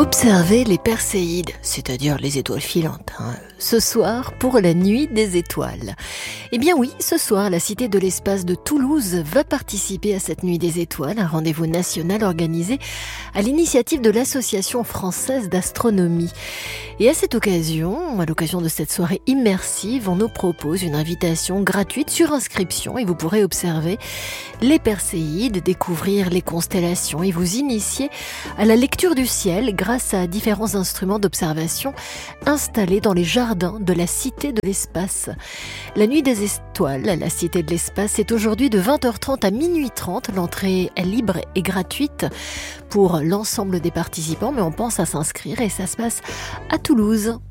Observez les Perséides, c'est-à-dire les étoiles filantes, ce soir pour la nuit des étoiles. Eh bien oui, ce soir, la Cité de l'Espace de Toulouse va participer à cette nuit des étoiles, un rendez-vous national organisé à l'initiative de l'Association française d'astronomie. Et à cette occasion, à l'occasion de cette soirée immersive, on nous propose une invitation gratuite sur inscription et vous pourrez observer les Perséides, découvrir les constellations et vous initier à la lecture du ciel grâce à différents instruments d'observation installés dans les jardins de la Cité de l'Espace. La nuit des étoiles à la Cité de l'Espace est aujourd'hui de 20h30 à minuit 30. L'entrée est libre et gratuite pour l'ensemble des participants, mais on pense à s'inscrire et ça se passe à Toulouse.